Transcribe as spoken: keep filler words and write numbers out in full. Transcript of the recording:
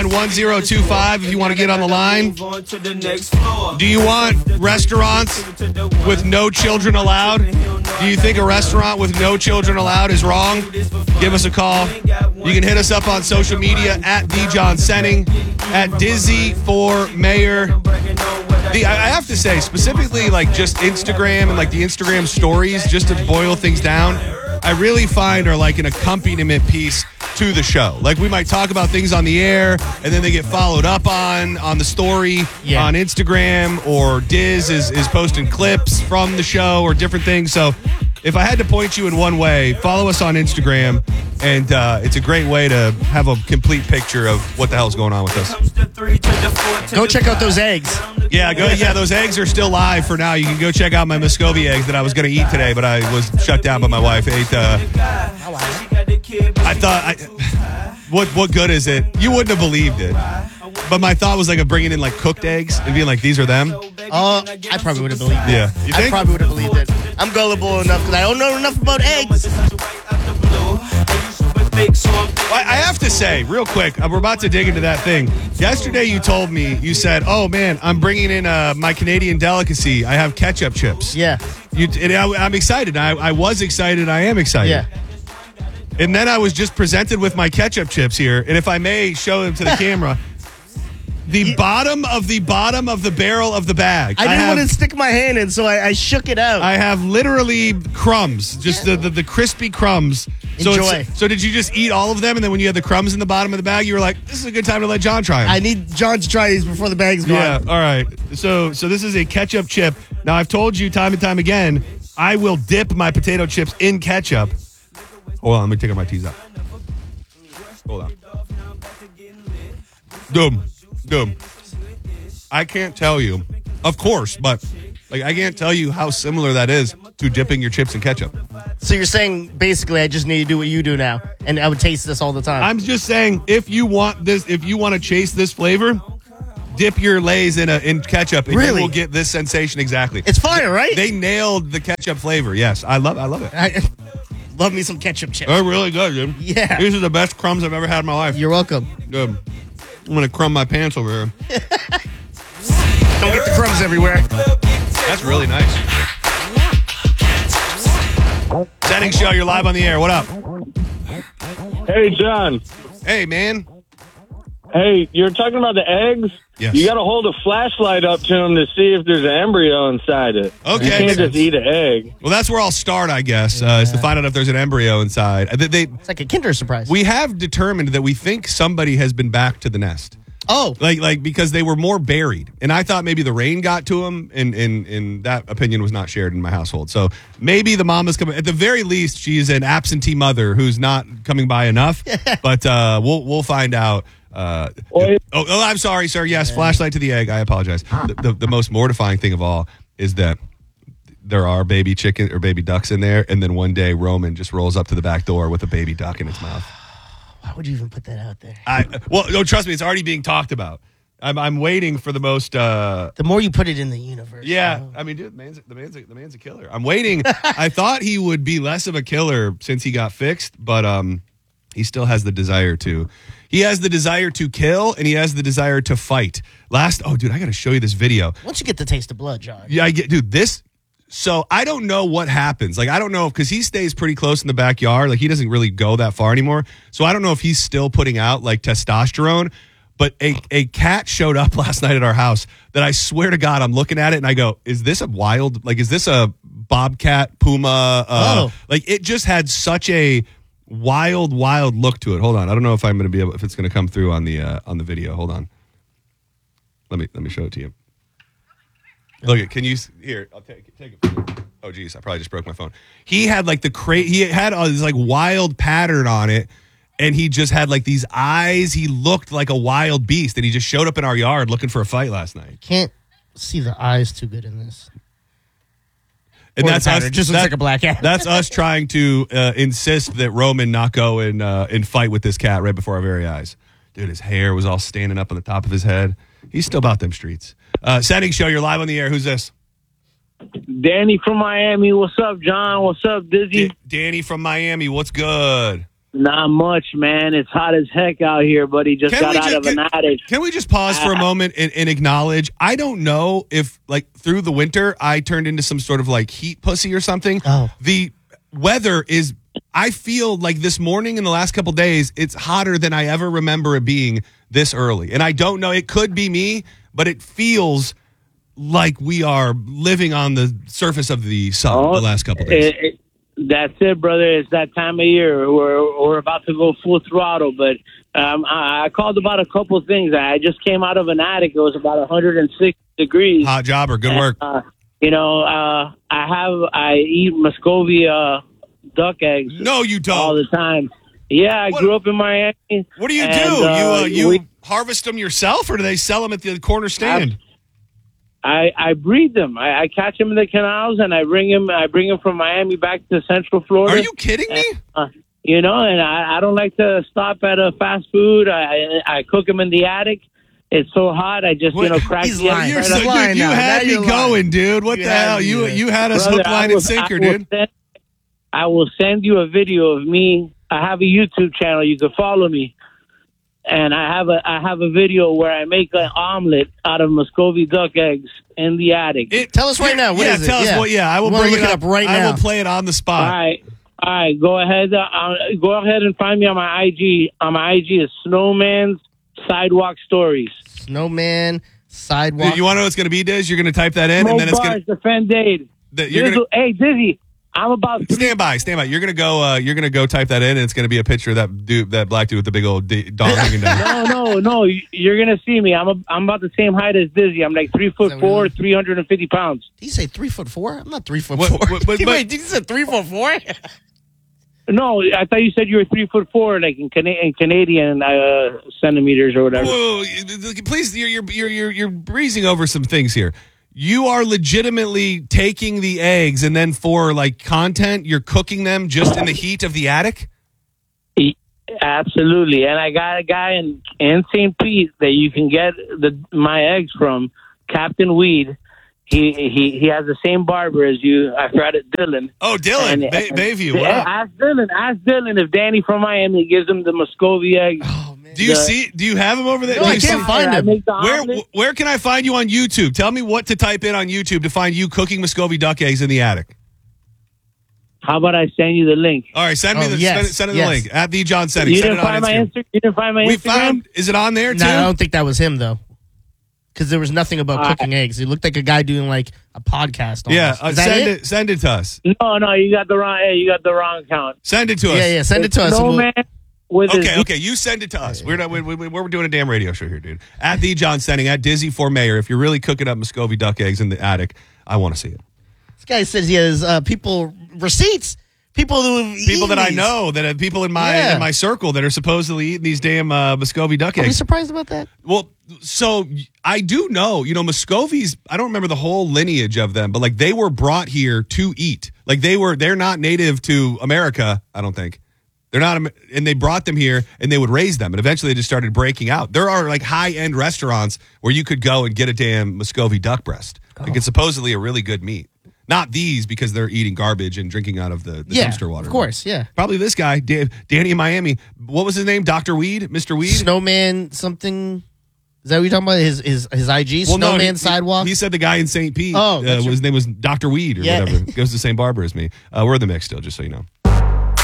one zero two five if you want to get on the line. Do you want restaurants with no children allowed? Do you think a restaurant with no children allowed is wrong? Give us a call. You can hit us up on social media at the John Senning, at Dizzy for Mayor. The, I have to say, specifically like just Instagram and like the Instagram stories, just to boil things down, I really find are like an accompaniment piece to the show. Like we might talk about things on the air and then they get followed up on on the story yeah. on Instagram, or Diz is, is posting clips from the show or different things. So if I had to point you in one way, follow us on Instagram, and uh, it's a great way to have a complete picture of what the hell's going on with us. Go check out those eggs. Yeah, go. Yeah, those eggs are still live for now. You can go check out my Muscovy eggs that I was going to eat today, but I was shut down by my wife. Ate. Uh, I thought, I, what what good is it? You wouldn't have believed it. But my thought was like of bringing in like cooked eggs and being like, these are them. Oh, uh, I probably would have believed it. Yeah, you think? I probably would have believed it. I'm gullible enough because I don't know enough about eggs. Well, I have to say, real quick, we're about to dig into that thing. Yesterday you told me, you said, oh man, I'm bringing in uh, my Canadian delicacy. I have ketchup chips. Yeah. You, and I, I'm excited. I, I was excited. I am excited. Yeah. And then I was just presented with my ketchup chips here. And if I may show them to the camera, the you, bottom of the bottom of the barrel of the bag. I didn't I have, want to stick my hand in, so I, I shook it out. I have literally crumbs, just the, the, the crispy crumbs. So Enjoy. So did you just eat all of them, and then when you had the crumbs in the bottom of the bag, you were like, this is a good time to let John try them? I need John to try these before the bag's gone. Yeah, all right. So so this is a ketchup chip. Now, I've told you time and time again, I will dip my potato chips in ketchup. Hold on, let me take my teas out. Hold on. Doom. Doom. I can't tell you, of course, but like I can't tell you how similar that is to dipping your chips in ketchup. So you're saying basically I just need to do what you do now, and I would taste this all the time. I'm just saying if you want this, if you want to chase this flavor, dip your Lay's in a in ketchup, and really? you will get this sensation exactly. It's fire, right? They nailed the ketchup flavor. Yes, I love, I love it. I love me some ketchup chips. They're really good, dude. Yeah, these are the best crumbs I've ever had in my life. You're welcome. Good. I'm gonna crumb my pants over here. Don't get the crumbs everywhere. That's really nice. Senning Show, you're live on the air. What up? Hey, John. Hey, man. Hey, you're talking about the eggs? Yes. You got to hold a flashlight up to them to see if there's an embryo inside it. Okay. You can't just eat an egg. Well, that's where I'll start, I guess, yeah. uh, is to find out if there's an embryo inside. They, they, it's like a Kinder Surprise. We have determined that we think somebody has been back to the nest. Oh. Like, like because they were more buried. And I thought maybe the rain got to them, and, and, and that opinion was not shared in my household. So maybe the mama's coming. At the very least, she's an absentee mother who's not coming by enough. But uh, we'll we'll find out. Uh, oh, oh, I'm sorry, sir. Yes, yeah. Flashlight to the egg. I apologize. The, the, the most mortifying thing of all is that there are baby chicken or baby ducks in there, and then one day Roman just rolls up to the back door with a baby duck in its mouth. Why would you even put that out there? I well, no, trust me, it's already being talked about. I'm I'm waiting for the most. Uh, the more you put it in the universe. Yeah, I mean, dude, the man's the man's a, the man's a killer. I'm waiting. I thought he would be less of a killer since he got fixed, but um, he still has the desire to. He has the desire to kill, and he has the desire to fight. Last, oh, dude, I got to show you this video. Once you get the taste of blood, John. Yeah, I get, dude, this. So I don't know what happens. Like, I don't know if, because he stays pretty close in the backyard. Like, he doesn't really go that far anymore. So I don't know if he's still putting out, like, testosterone. But a, a cat showed up last night at our house that I swear to God, I'm looking at it and I go, is this a wild, like, is this a bobcat, puma? Uh, oh. Like, it just had such a wild, wild look to it. Hold on. I don't know if I'm going to be able, if it's going to come through on the uh, on the video. Hold on. Let me let me show it to you. Look, can you here? I'll take it. Take it. Oh, geez, I probably just broke my phone. He had like the cra- He had all this like wild pattern on it, and he just had like these eyes. He looked like a wild beast, and he just showed up in our yard looking for a fight last night. Can't see the eyes too good in this. And or that's us. It just looks that, like a black cat. That's us trying to uh, insist that Roman not go and uh, and fight with this cat right before our very eyes. Dude, his hair was all standing up on the top of his head. He's still about them streets. Uh, Senning Show, you're live on the air. Who's this? Danny from Miami. What's up, John? What's up, Dizzy? D- Danny from Miami. What's good? Not much, man. It's hot as heck out here, buddy. Just Can got we out ju- of an can- attic. Can we just pause for a moment and, and acknowledge? I don't know if, like, through the winter, I turned into some sort of like heat pussy or something. Oh. The weather is. I feel like this morning in the last couple days, it's hotter than I ever remember it being this early. And I don't know. It could be me, but it feels like we are living on the surface of the sun Oh, the last couple days. It, it, that's it, brother. It's that time of year. We're we're about to go full throttle, but um, I, I called about a couple things. I just came out of an attic. It was about one hundred six degrees. Hot jobber. Good work. Uh, you know, uh, I have I eat Muscovy uh, duck eggs No, you don't. all the time. Yeah, I What- grew up in Miami. What do you and, do? uh, you uh, you we- harvest them yourself, or do they sell them at the corner stand? I, I breed them. I, I catch them in the canals, and I bring them. I bring them from Miami back to Central Florida. Are you kidding me? Uh, you know, and I, I don't like to stop at a fast food. I I, I cook them in the attic. It's so hot. I just What? you know crack He's the eggs lying. You're right so, up. dude, lying you now. had Now me you're going, lying. dude. What You the had hell? me You there. you had us Brother, hook, line, I will- and sinker, I will dude. Send, I will send you a video of me. I have a YouTube channel. You can follow me. And I have a I have a video where I make an omelet out of Muscovy duck eggs in the attic. It- Tell us right now. What yeah, is it? tell us Yeah. what. Yeah, I will We wanna bring look it it up up right I now. will play it on the all spot. right, all right. Go ahead. Uh, uh, go ahead and find me on my I G. On my I G is Snowman's Sidewalk Stories. Snowman, sidewalk. Dude, you want to know what it's going to be, Diz? You're going to type that in, No and then it's bars, going to. defend aid. You're Dizzle- gonna Hey, Dizzy, I'm about three stand by, stand by. You're going to go. Uh, you're going to go type that in, and it's going to be a picture of that dude, that black dude with the big old d- dong hanging down. No, no, no. You- You're gonna see me. I'm a, I'm about the same height as Dizzy. I'm like three foot that four, really? three hundred and fifty pounds. Did you say three foot four? I'm not three foot What- four. what- but- Wait, but- did you say three foot four? No, I thought you said you were three foot four, like in, Cana- in Canadian uh, centimeters or whatever. Whoa, please, you're, you're you're you're you're breezing over some things here. You are legitimately taking the eggs, and then for like content, you're cooking them just in the heat of the attic. Absolutely, and I got a guy in in Saint Pete that you can get the my eggs from, Captain Weed. He he he has the same barber as you. I forgot it, Dylan. Oh, Dylan, And- Bay, and- Bayview. Yeah, Wow. ask Dylan. Ask Dylan if Danny from Miami gives him the Muscovy eggs. Oh man. Do you the- see? Do you have him over there? No, Do I you can't see- find I him. make the Where omelet. where can I find you on YouTube? Tell me what to type in on YouTube to find you cooking Muscovy duck eggs in the attic. How about I send you the link? All right, send me Oh, the yes, send, it- send it yes. the link at the John Setting. You Send didn't it on find my Instagram. Insta- You didn't find my We Instagram. found. Is it on there too? No, I don't think that was him though. Because there was nothing about All right. cooking eggs. It looked like a guy doing like a podcast. Almost. yeah, uh, Is that send it? it? Send it to us. No, no, you got the wrong. Hey, you got the wrong account. Send it to us. Yeah, yeah. Send it to us. No and we'll- man with his- Okay, okay. You send it to us. We're not. We, we, we're doing a damn radio show here, dude. At the John Setting, at Dizzy for Mayor. If you're really cooking up Muscovy duck eggs in the attic, I want to see it. This guy says he has uh, people receipts. People who have People that I these. know, that have people in my Yeah. in my circle that are supposedly eating these damn uh, Muscovy duck Are you eggs. surprised about that? Well, so I do know, you know, Muscovies, I don't remember the whole lineage of them, but like they were brought here to eat. Like they were, they're not native to America, I don't think. They're not, and they brought them here and they would raise them. And eventually they just started breaking out. There are like high end restaurants where you could go and get a damn Muscovy duck breast. Like it's supposedly a really good meat. Not these because they're eating garbage and drinking out of the, the Yeah, dumpster water. of course, yeah. Probably this guy, Dan, Danny in Miami. What was his name? Doctor Weed? Mister Weed? Snowman something. Is that what you're talking about? His his his I G Well, no, Snowman he- sidewalk. He said the guy in Saint Pete. Oh, uh, that's your- his name was Doctor Weed or Yeah. whatever. Goes to the same barber as me. Uh, we're the mix still, just so you know.